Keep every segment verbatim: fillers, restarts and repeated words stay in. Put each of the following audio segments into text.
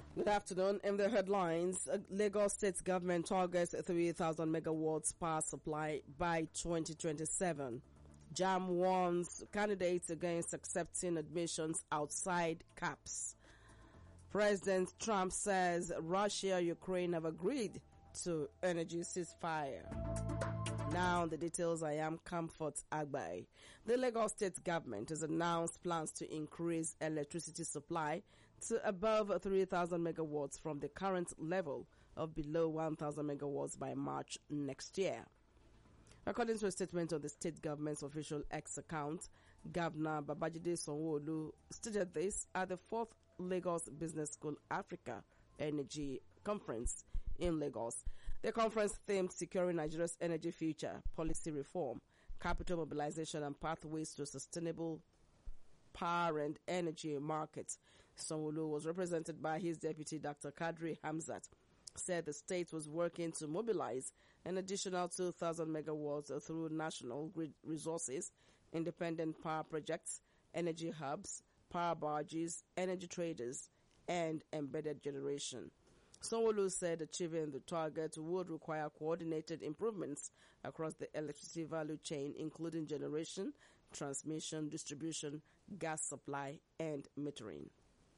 Good afternoon. In the headlines, Lagos State government targets three thousand megawatts power supply by twenty twenty-seven. JAM warns candidates against accepting admissions outside caps. President Trump says Russia and Ukraine have agreed to energy ceasefire. Now the details. I am Comfort Agbai. The Lagos State government has announced plans to increase electricity supply to above three thousand megawatts from the current level of below one thousand megawatts by March next year. According to a statement on the state government's official X account, Governor Babajide Sanwo-Olu stated this at the fourth Lagos Business School Africa Energy Conference in Lagos. The conference themed Securing Nigeria's Energy Future, Policy Reform, Capital Mobilization and Pathways to Sustainable Power and Energy Markets. Sanwo-Olu was represented by his deputy, Doctor Kadri Hamzat, said the state was working to mobilize an additional two thousand megawatts through national grid resources, independent power projects, energy hubs, power barges, energy traders, and embedded generation. Sanwo-Olu said achieving the target would require coordinated improvements across the electricity value chain, including generation, transmission, distribution, gas supply, and metering.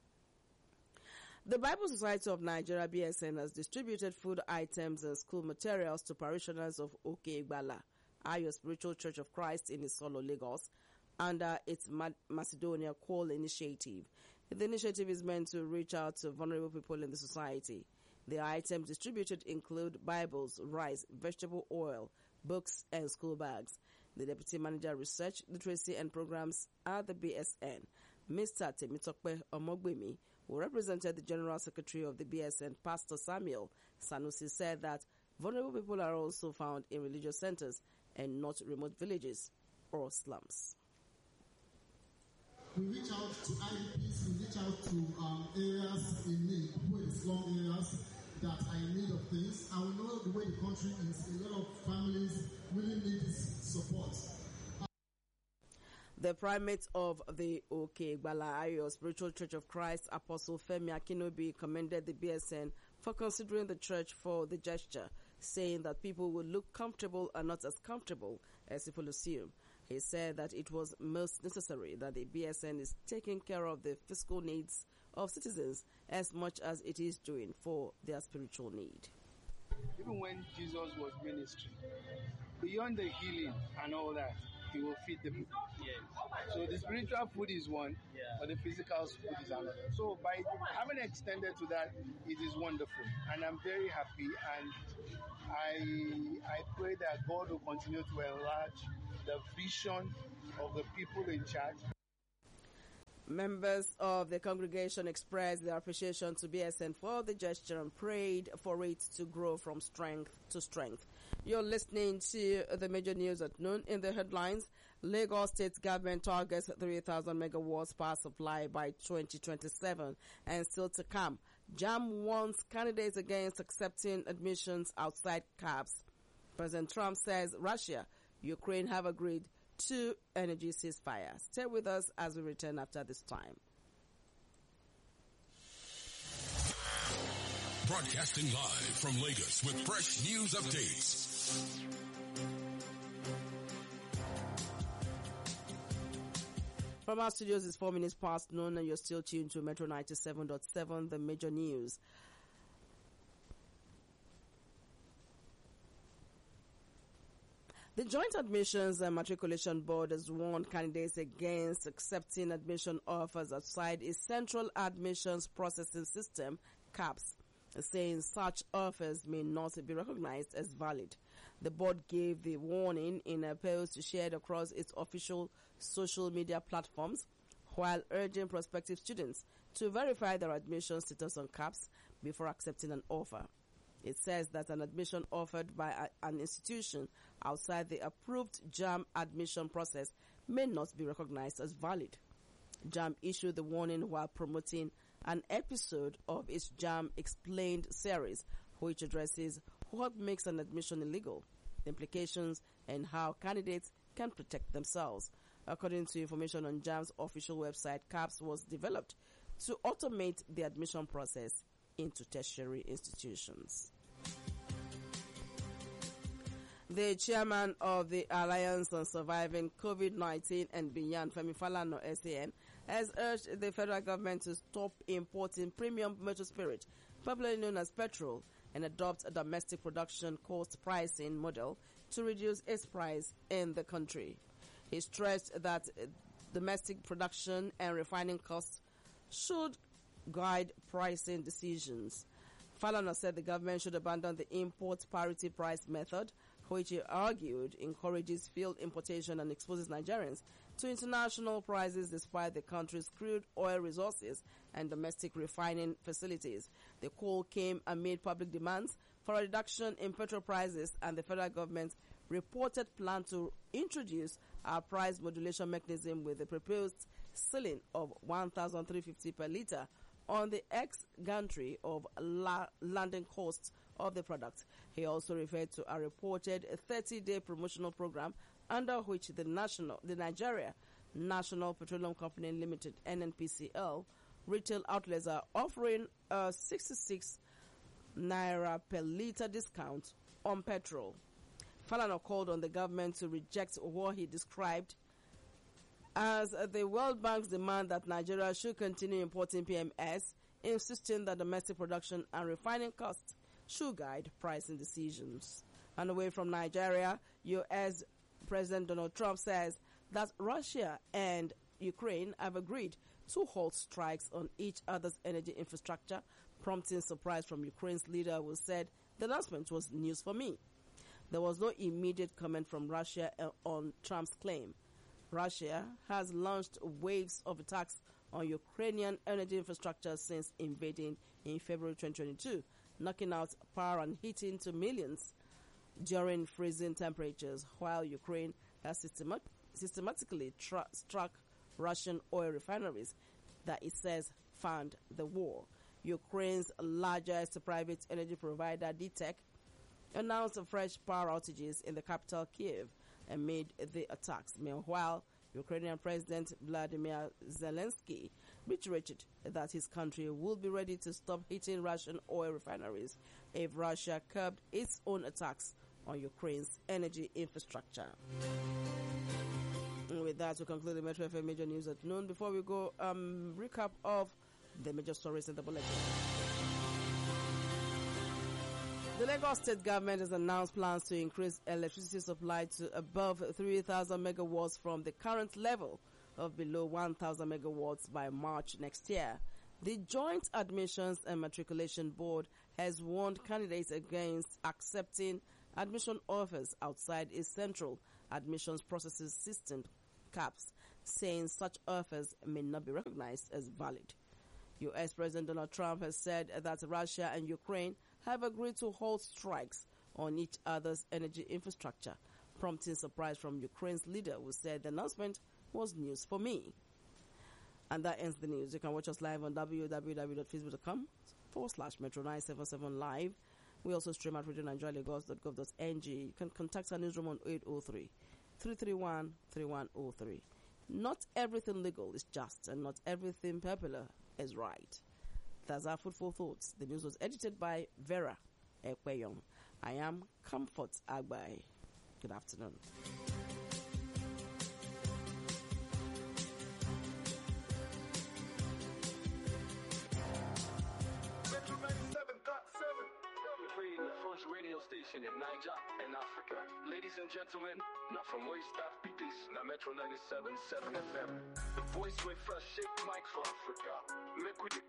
The Bible Society of Nigeria, B S N, has distributed food items and school materials to parishioners of Oke Igbala, Ayo Spiritual Church of Christ in Isolo, Lagos, under its Macedonia Call initiative. The initiative is meant to reach out to vulnerable people in the society. The items distributed include Bibles, rice, vegetable oil, books, and school bags. The Deputy Manager Research, Literacy and Programs at the B S N, Mister Temitokpe Omogbemi, who represented the General Secretary of the B S N, Pastor Samuel Sanusi, said that vulnerable people are also found in religious centers and not remote villages or slums. We reach out to I D Ps, we reach out to um, areas in need, people in slum areas that are in need of things. And we know the way the country is, a lot of families really need this support. The primate of the Oke Igbala Ayo Spiritual Church of Christ, Apostle Femi Akinobi, commended the B S N for considering the church for the gesture, saying that people will look comfortable and not as comfortable as people assume. He said that it was most necessary that the B S N is taking care of the physical needs of citizens as much as it is doing for their spiritual need. Even when Jesus was ministering, beyond the healing and all that, he will feed the people. Yes. So the spiritual food is one, yeah, but the physical food is another. So by having extended to that, it is wonderful. And I'm very happy, and I I pray that God will continue to enlarge the vision of the people in charge. Members of the congregation expressed their appreciation to B S N for the gesture and prayed for it to grow from strength to strength. You're listening to the major news at noon. In the headlines, Lagos State government targets three thousand megawatts power supply by twenty twenty-seven. And still to come, JAM warns candidates against accepting admissions outside caps. President Trump says Russia, Ukraine have agreed to energy ceasefire. Stay with us as we return after this time. Broadcasting live from Lagos with fresh news updates. From our studios, it's four minutes past noon and you're still tuned to Metro ninety-seven point seven, the major news. The Joint Admissions and Matriculation Board has warned candidates against accepting admission offers outside its central admissions processing system, CAPS, saying such offers may not be recognized as valid. The board gave the warning in a post shared across its official social media platforms, while urging prospective students to verify their admission status on CAPS before accepting an offer. It says that an admission offered by a, an institution outside the approved JAM admission process may not be recognized as valid. JAM issued the warning while promoting an episode of its JAM Explained series, which addresses what makes an admission illegal, the implications, and how candidates can protect themselves. According to information on JAM's official website, CAPS was developed to automate the admission process. into tertiary institutions. The chairman of the Alliance on Surviving COVID nineteen and Beyond, Femi Falana S A N, has urged the federal government to stop importing premium motor spirit, popularly known as petrol, and adopt a domestic production cost pricing model to reduce its price in the country. He stressed that domestic production and refining costs should guide pricing decisions. Falana said the government should abandon the import parity price method, which he argued encourages field importation and exposes Nigerians to international prices despite the country's crude oil resources and domestic refining facilities. The call came amid public demands for a reduction in petrol prices and the federal government's reported plan to introduce a price modulation mechanism with a proposed ceiling of one thousand three hundred fifty per litre on the ex-gantry of la- landing costs of the product. He also referred to a reported thirty-day promotional program under which the national, the Nigeria National Petroleum Company Limited (N N P C L) retail outlets are offering a sixty-six naira per litre discount on petrol. Falana called on the government to reject what he described as the World Bank's demand that Nigeria should continue importing P M S, insisting that domestic production and refining costs should guide pricing decisions. And away from Nigeria, U S President Donald Trump says that Russia and Ukraine have agreed to halt strikes on each other's energy infrastructure, prompting surprise from Ukraine's leader, who said the announcement was news for me. There was no immediate comment from Russia on Trump's claim. Russia has launched waves of attacks on Ukrainian energy infrastructure since invading in February twenty twenty-two, knocking out power and heating to millions during freezing temperatures, while Ukraine has systemat- systematically tra- struck Russian oil refineries that it says fund the war. Ukraine's largest private energy provider, D T E C, announced fresh power outages in the capital, Kiev, amid the attacks. Meanwhile, Ukrainian President Vladimir Zelensky reiterated that his country will be ready to stop hitting Russian oil refineries if Russia curbed its own attacks on Ukraine's energy infrastructure. And with that, we conclude the Metro F M Major News at noon. Before we go, um, recap of the major stories in the bulletin. The Lagos State government has announced plans to increase electricity supply to above three thousand megawatts from the current level of below one thousand megawatts by March next year. The Joint Admissions and Matriculation Board has warned candidates against accepting admission offers outside its central admissions processes system, CAPS, saying such offers may not be recognized as valid. U S President Donald Trump has said that Russia and Ukraine have agreed to halt strikes on each other's energy infrastructure, prompting surprise from Ukraine's leader, who said the announcement was news for me. And that ends the news. You can watch us live on www.facebook.com forward slash Metro nine seven seven live. We also stream at radio nigeria lagos dot gov dot n g. You can contact our newsroom on eight oh three, three three one, three one oh three. Not everything legal is just, and not everything popular is right. That's our food for thoughts. The news was edited by Vera Ekweyon. I am Comfort Agbai. Good afternoon. Metro ninety-seven point seven. Playing the first radio station in Niger and Africa. Ladies and gentlemen, not from West Africa, now Metro ninety-seven point seven F M. The voice with fresh shake mic for Africa. Liquid.